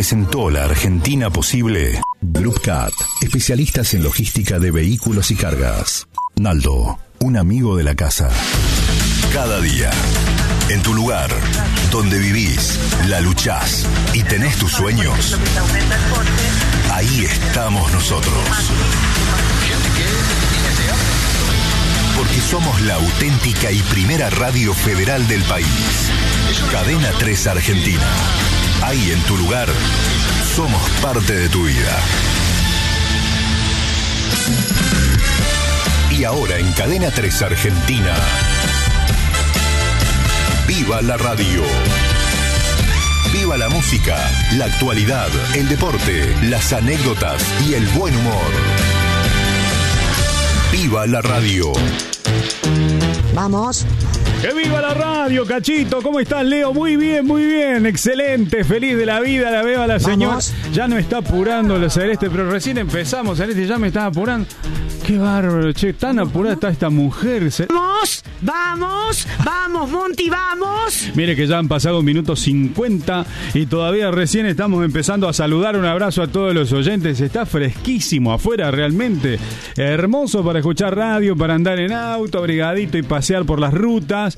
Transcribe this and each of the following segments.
presentó la Argentina posible. Group Cat, especialistas en logística de vehículos y cargas. Naldo, un amigo de la casa. Cada día, en tu lugar, donde vivís, la luchás y tenés tus sueños, ahí estamos nosotros. Porque somos la auténtica y primera radio federal del país. Cadena 3 Argentina. Ahí en tu lugar, somos parte de tu vida. Y ahora en Cadena 3 Argentina, ¡viva la radio! ¡Viva la música, la actualidad, el deporte, las anécdotas y el buen humor! ¡Viva la radio! Vamos. ¡Que viva la radio, Cachito! ¿Cómo estás, Leo? Muy bien, excelente, feliz de la vida. La veo a la señora. Ya no está apurando la Celeste, pero recién empezamos, Celeste, ya me está apurando. ¡Qué bárbaro, che! Tan apurada está esta mujer. Vamos, Monty, vamos. Mire que ya han pasado minutos 50 y todavía recién estamos empezando a saludar. Un abrazo a todos los oyentes. Está fresquísimo afuera, realmente. Hermoso para escuchar radio, para andar en auto, abrigadito y pasear por las rutas.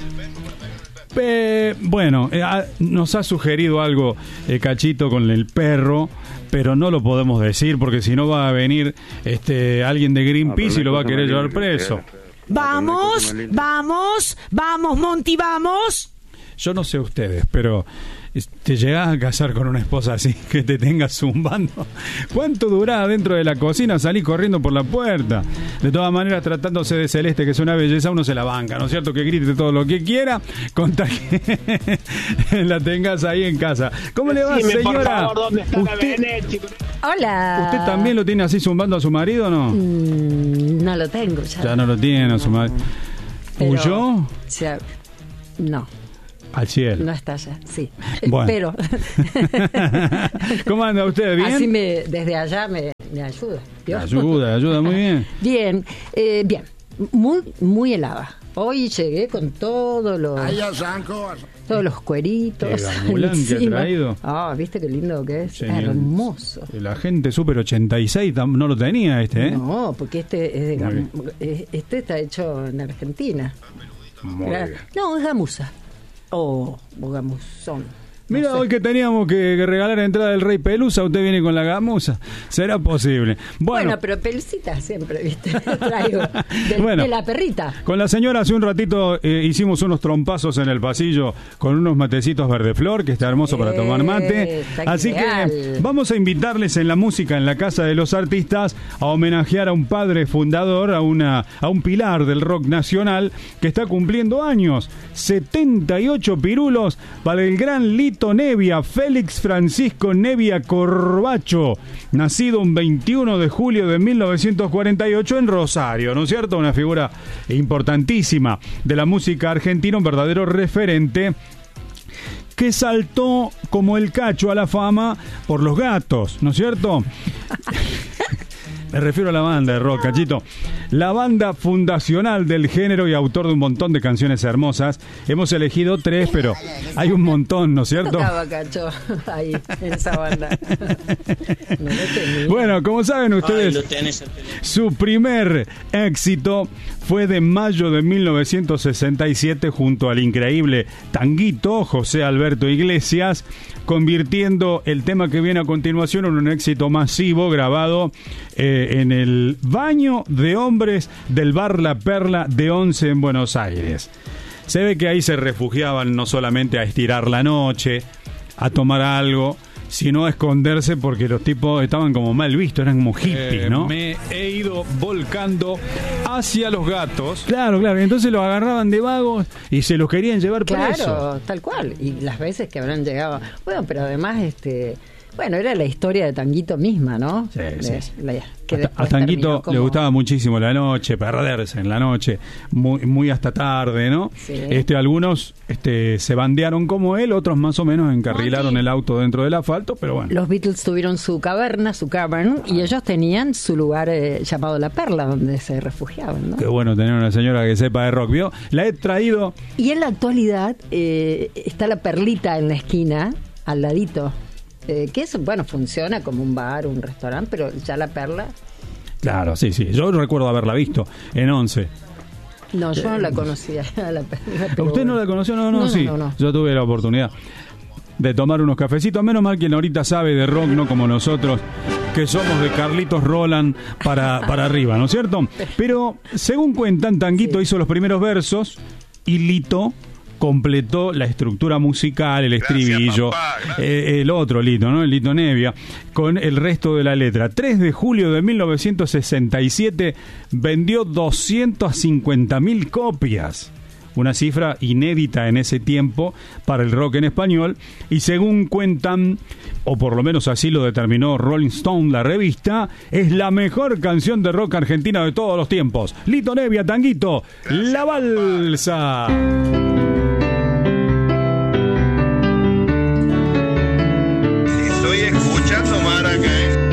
Bueno, nos ha sugerido algo Cachito con el perro, pero no lo podemos decir porque si no va a venir alguien de Greenpeace y lo va a querer llevar preso. Vamos, Monty, vamos. Yo no sé ustedes, pero te llegás a casar con una esposa así que te tenga zumbando. ¿Cuánto durás dentro de la cocina? Salís corriendo por la puerta. De todas maneras, tratándose de Celeste, que es una belleza, uno se la banca, ¿no es cierto? Que grite todo lo que quiera, con tal que la tengas ahí en casa. ¿Cómo le va, señora? Por favor, ¿dónde está Benet, chico? Hola. ¿Usted también lo tiene así zumbando a su marido o no? No lo tengo ya. Ya no lo tiene a su marido. ¿Huyó? No. Al cielo. No está allá, sí. Bueno. Pero. ¿Cómo anda usted? ¿Bien? Así desde allá me ayuda. Ayuda muy bien. Bien, bien. Muy helada. Hoy llegué con todos los cueritos. El ambulante ha traído. ¿Viste qué lindo que es? Sí, hermoso. El agente Super 86 no lo tenía No, porque este está hecho en Argentina. Muy bien. No, es gamuza. O gamuzón. Mira, no sé. Hoy que teníamos que regalar entrada del Rey Pelusa, usted viene con la gamuza. ¿Será posible? Bueno, pero pelucita siempre, ¿viste? Traigo de la perrita. Con la señora hace un ratito hicimos unos trompazos en el pasillo con unos matecitos verdeflor, que está hermoso para tomar mate. Así que vamos a invitarles en la música, en la Casa de los Artistas, a homenajear a un padre fundador, a un pilar del rock nacional que está cumpliendo años. 78 pirulos para el gran Lito Nevia, Félix Francisco Nevia Corbacho, nacido un 21 de julio de 1948 en Rosario, ¿no es cierto? Una figura importantísima de la música argentina, un verdadero referente que saltó como el cacho a la fama por Los Gatos, ¿no es cierto? Me refiero a la banda de rock, Cachito. La banda fundacional del género y autor de un montón de canciones hermosas. Hemos elegido 3, pero hay un montón, ¿no es cierto? Tocaba Cacho ahí, en esa banda. No bueno, como saben ustedes, su primer éxito fue de mayo de 1967 junto al increíble Tanguito José Alberto Iglesias, convirtiendo el tema que viene a continuación en un éxito masivo grabado en el baño de hombres del bar La Perla de Once en Buenos Aires. Se ve que ahí se refugiaban no solamente a estirar la noche, a tomar algo, sino a esconderse porque los tipos estaban como mal vistos, eran como hippies, ¿no? Me he ido volcando hacia Los Gatos. Claro, entonces los agarraban de vagos y se los querían llevar presos. Claro, tal cual. Y las veces que habrán llegado. Bueno, pero además, era la historia de Tanguito misma, ¿no? Sí. A Tanguito le gustaba muchísimo la noche, perderse en la noche, muy hasta tarde, ¿no? Sí. Algunos se bandearon como él, otros más o menos encarrilaron el auto dentro del asfalto, pero bueno. Los Beatles tuvieron su cavern, y ellos tenían su lugar llamado La Perla, donde se refugiaban, ¿no? Qué bueno tener una señora que sepa de rock, ¿vio? La he traído. Y en la actualidad está la Perlita en la esquina, al ladito. que eso, bueno, funciona como un bar, un restaurante, pero ya La Perla... Claro, sí. Yo recuerdo haberla visto en 11. No, yo no la conocía, La Perla. ¿Usted no la conoció? No, sí. No. Yo tuve la oportunidad de tomar unos cafecitos. Menos mal quien ahorita sabe de rock, no como nosotros, que somos de Carlitos Roland para arriba, ¿no es cierto? Pero, según cuentan, Tanguito hizo los primeros versos y Lito completó la estructura musical, el estribillo, el otro Lito, ¿no? El Lito Nevia, con el resto de la letra. 3 de julio de 1967 vendió 250.000 copias. Una cifra inédita en ese tiempo para el rock en español, y según cuentan, o por lo menos así lo determinó Rolling Stone, la revista, es la mejor canción de rock argentina de todos los tiempos. Lito Nevia, Tanguito, La Balsa. Estoy escuchando